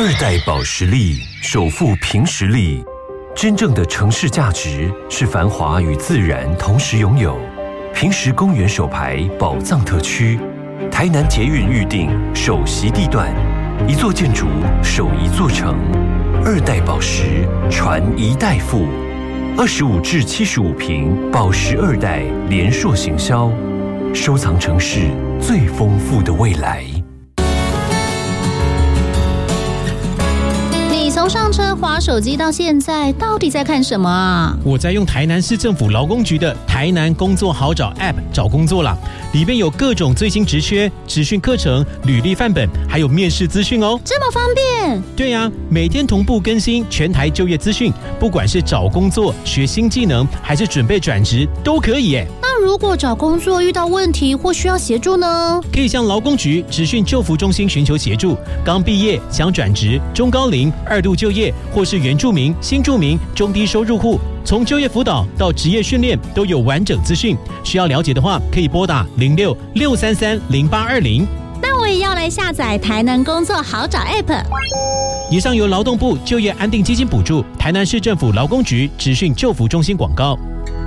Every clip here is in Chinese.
二代保时力首富凭实力，真正的城市价值是繁华与自然同时拥有。平实公园首排宝藏特区，台南捷运预定首席地段，一座建筑守一座城。二代宝石传一代富，25至75坪宝石二代联硕行销，收藏城市最丰富的未来。 从上车滑手机到现在，到底在看什么啊？ 我在用台南市政府劳工局的台南工作好找 App 找工作啦，里面有各种最新职缺、职训课程、履历范本，还有面试资讯哦。 这么方便？ 对呀，每天同步更新全台就业资讯，不管是找工作、学新技能，还是准备转职，都可以耶。 那如果找工作遇到问题或需要协助呢？ 可以向劳工局职训就服中心寻求协助。刚毕业想转职、中高龄、2度就业，或是原住民、新住民、中低收入户，从就业辅导到职业训练都有完整资讯。需要了解的话，可以拨打06-633-0820。 那我也要来下载台南工作好找 App。 以上由劳动部就业安定基金补助，台南市政府劳工局职训就服中心广告。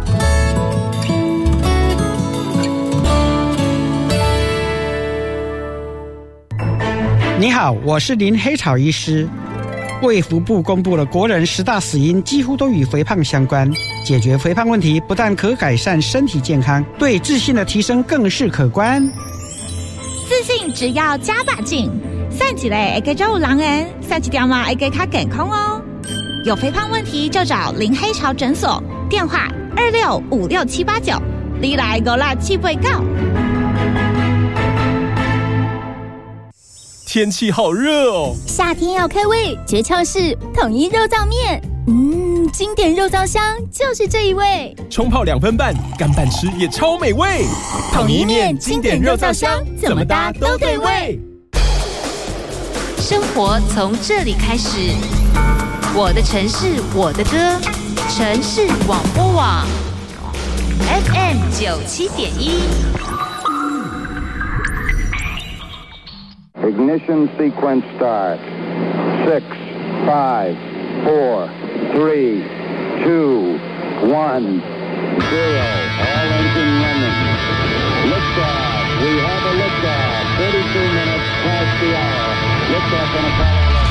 你好，我是林黑草医师。卫福部公布了国人10大死因，几乎都与肥胖相关。解决肥胖问题，不但可改善身体健康，对自信的提升更是可观。 自信只要加把劲，散一个会加做有人缘，散一条嘛会加较健康哦。有肥胖问题就找林黑潮诊所，电话2656-789，你来56789。 天气好热哦， 夏天要开胃，诀窍是统一肉燥面。经典肉燥香就是这一味， 冲泡2分半，干拌吃也超美味。 统一面经典肉燥香，怎么搭都对味。 生活从这里开始，我的城市，我的歌，城市广播网 FM 97.1。 Ignition sequence start. 6, 5, 4, 3, 2, 1, 0. All engine running. Liftoff. We have a liftoff. 32 minutes past the hour. Liftoff on Apollo